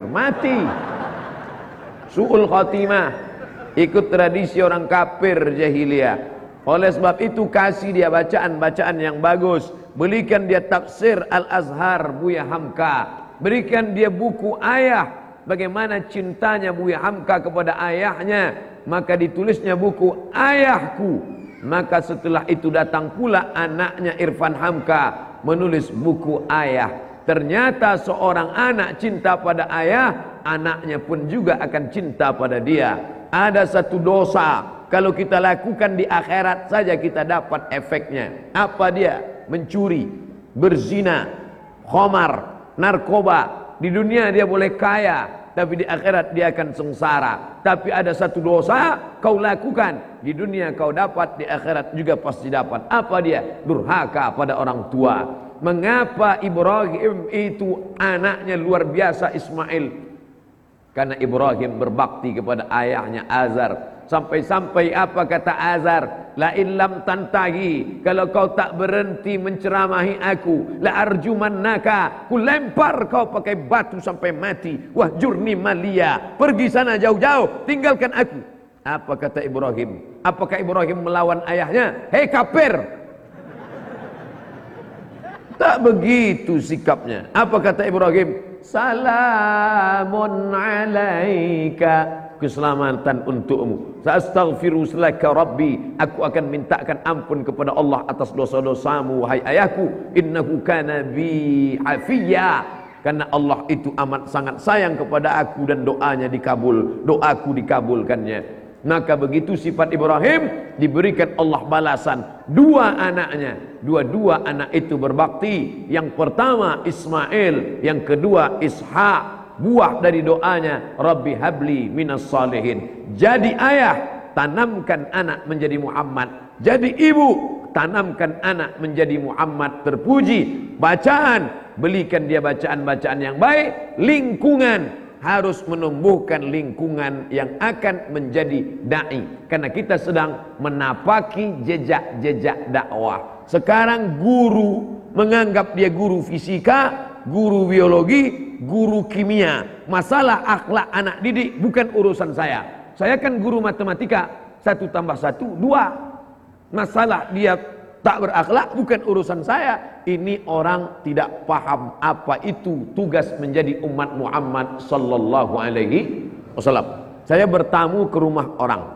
mati. Su'ul khatimah, ikut tradisi orang kafir jahiliyah. Oleh sebab itu kasih dia bacaan-bacaan yang bagus. Berikan dia tafsir Al-Azhar Buya Hamka. Berikan dia buku ayah, bagaimana cintanya Buya Hamka kepada ayahnya. Maka ditulisnya buku Ayahku. Maka setelah itu datang pula anaknya Irfan Hamka menulis buku Ayah. Ternyata seorang anak cinta pada ayah, anaknya pun juga akan cinta pada dia. Ada satu dosa, kalau kita lakukan di akhirat saja kita dapat efeknya. Apa dia? Mencuri, berzina, khamar, narkoba. Di dunia dia boleh kaya, tapi di akhirat dia akan sengsara. Tapi ada satu dosa kau lakukan, di dunia kau dapat, di akhirat juga pasti dapat. Apa dia? Durhaka pada orang tua. Mengapa Ibrahim itu anaknya luar biasa Ismail? Karena Ibrahim berbakti kepada ayahnya Azar. Sampai-sampai apa kata Azar? La illam tantahi, kalau kau tak berhenti menceramahi aku, la arjumannaka, ku lempar kau pakai batu sampai mati. Wahjurni malia, pergi sana jauh-jauh, tinggalkan aku. Apa kata Ibrahim? Apakah Ibrahim melawan ayahnya? Hei kafir! Tak begitu sikapnya. Apa kata Ibrahim? Salamun alaika, keselamatan untukmu. Sa'astaghfiru laka rabbi, aku akan mintakan ampun kepada Allah atas dosa-dosamu wahai ayahku. Innahu kana bi hafiyya, karena Allah itu amat sangat sayang kepada aku dan doanya dikabul, doaku dikabulkannya. Maka begitu sifat Ibrahim, diberikan Allah balasan. Dua anaknya, dua-dua anak itu berbakti. Yang pertama Ismail, yang kedua Ishak. Buah dari doanya, Rabbi habli minas salihin. Jadi ayah, tanamkan anak menjadi Muhammad. Jadi ibu, tanamkan anak menjadi Muhammad terpuji. Bacaan, belikan dia bacaan-bacaan yang baik. Lingkungan, harus menumbuhkan lingkungan yang akan menjadi da'i. Karena kita sedang menapaki jejak-jejak dakwah. Sekarang guru menganggap dia guru fisika, guru biologi, guru kimia. Masalah akhlak anak didik bukan urusan saya. Saya kan guru matematika, 1 tambah 1 2. Masalah dia tak berakhlak bukan urusan saya. Ini orang tidak paham apa itu tugas menjadi umat Muhammad sallallahu alaihi wasallam. Saya bertamu ke rumah orang.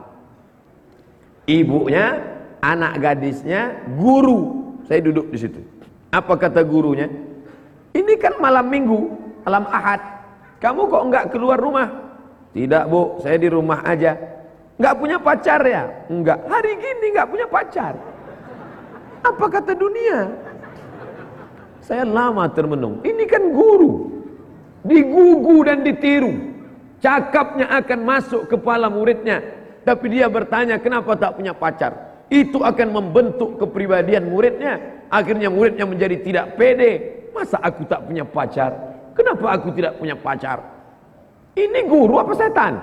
Ibunya, anak gadisnya, guru. Saya duduk di situ. Apa kata gurunya? Ini kan malam minggu, malam Ahad. Kamu kok enggak keluar rumah? Tidak, Bu, saya di rumah aja. Enggak punya pacar ya? Enggak. Hari gini enggak punya pacar. Apa kata dunia? Saya lama termenung. Ini kan guru, digugu dan ditiru. Cakapnya akan masuk kepala muridnya, tapi dia bertanya kenapa tak punya pacar. Itu akan membentuk kepribadian muridnya. Akhirnya muridnya menjadi tidak pede. Masa aku tak punya pacar? Kenapa aku tidak punya pacar? Ini guru apa setan?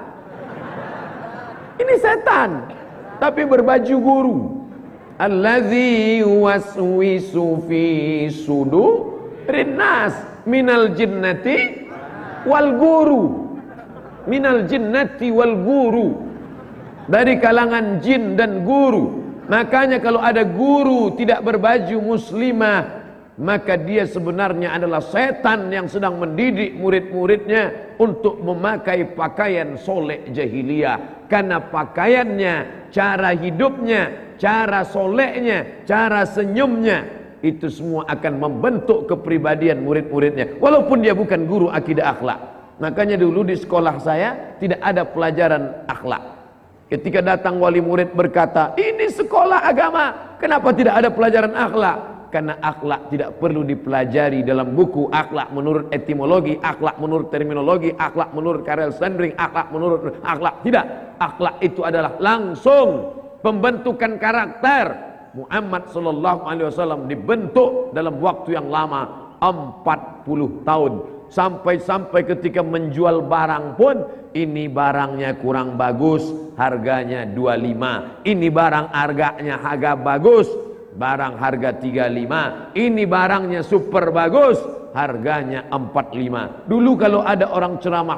Ini setan, tapi berbaju guru. Allazi waswisu fi sudurin nas minal jinnati wal guru. Minal jinnati wal guru, dari kalangan jin dan guru. Makanya kalau ada guru tidak berbaju muslimah, maka dia sebenarnya adalah setan yang sedang mendidik murid-muridnya untuk memakai pakaian soleh jahiliyah. Karena pakaiannya, cara hidupnya, cara solehnya, cara senyumnya, itu semua akan membentuk kepribadian murid-muridnya. Walaupun dia bukan guru akidah akhlak. Makanya dulu di sekolah saya tidak ada pelajaran akhlak. Ketika datang wali murid berkata, ini sekolah agama, kenapa tidak ada pelajaran akhlak? Karena akhlak tidak perlu dipelajari dalam buku akhlak menurut etimologi, akhlak menurut terminologi, akhlak menurut Karel Sandring, akhlak menurut akhlak. Tidak, akhlak itu adalah langsung pembentukan karakter. Muhammad sallallahu alaihi wasallam dibentuk dalam waktu yang lama, 40 tahun. Sampai-sampai ketika menjual barang pun, ini barangnya kurang bagus, harganya 25. Ini barang harga bagus, barang harga 35. Ini barangnya super bagus, harganya 45. Dulu kalau ada orang ceramah